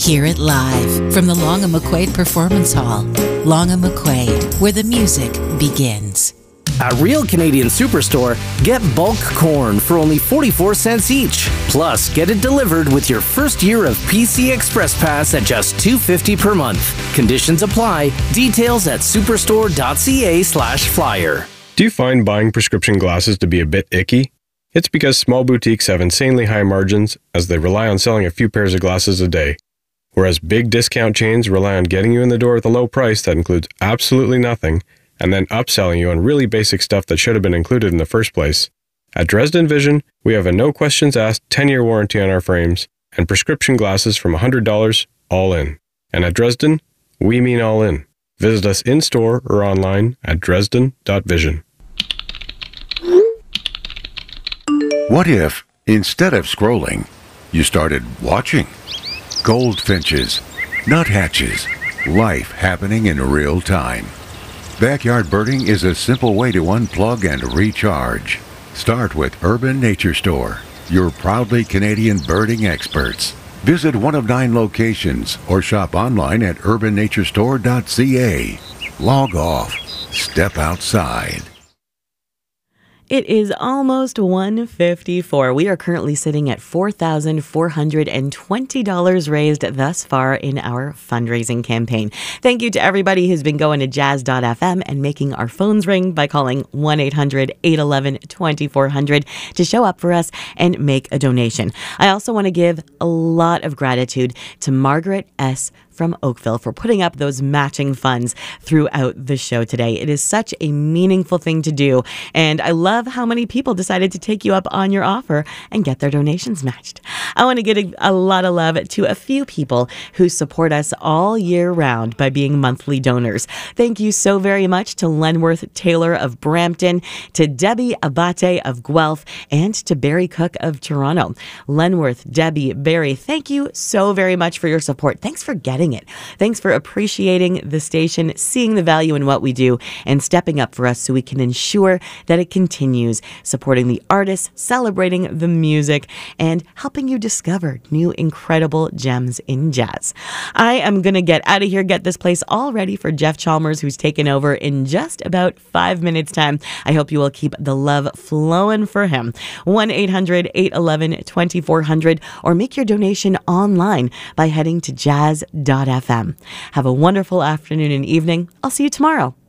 Hear it live from the Long & McQuaid Performance Hall. Long & McQuaid, where the music begins. At Real Canadian Superstore, get bulk corn for only 44 cents each. Plus, get it delivered with your first year of PC Express Pass at just $2.50 per month. Conditions apply. Details at superstore.ca/flyer. Do you find buying prescription glasses to be a bit icky? It's because small boutiques have insanely high margins as they rely on selling a few pairs of glasses a day, whereas big discount chains rely on getting you in the door with a low price that includes absolutely nothing and then upselling you on really basic stuff that should have been included in the first place. At Dresden Vision, we have a no questions asked 10-year warranty on our frames and prescription glasses from $100 all in. And at Dresden, we mean all in. Visit us in-store or online at dresden.vision. What if, instead of scrolling, you started watching? Goldfinches, nuthatches, life happening in real time. Backyard birding is a simple way to unplug and recharge. Start with Urban Nature Store, your proudly Canadian birding experts. Visit one of 9 locations or shop online at urbannaturestore.ca. Log off. Step outside. It is almost 1:54. We are currently sitting at $4,420 raised thus far in our fundraising campaign. Thank you to everybody who's been going to jazz.fm and making our phones ring by calling 1-800-811-2400 to show up for us and make a donation. I also want to give a lot of gratitude to Margaret S. from Oakville for putting up those matching funds throughout the show today. It is such a meaningful thing to do, and I love how many people decided to take you up on your offer and get their donations matched. I want to give a lot of love to a few people who support us all year round by being monthly donors. Thank you so very much to Lenworth Taylor of Brampton, to Debbie Abate of Guelph, and to Barry Cook of Toronto. Lenworth, Debbie, Barry, thank you so very much for your support. Thanks for getting it. Thanks for appreciating the station, seeing the value in what we do, and stepping up for us so we can ensure that it continues supporting the artists, celebrating the music, and helping you discover new incredible gems in jazz. I am going to get out of here, get this place all ready for Jeff Chalmers, who's taken over in just about 5 minutes' time. I hope you will keep the love flowing for him. 1-800-811-2400 or make your donation online by heading to jazz.fm. Have a wonderful afternoon and evening. I'll see you tomorrow.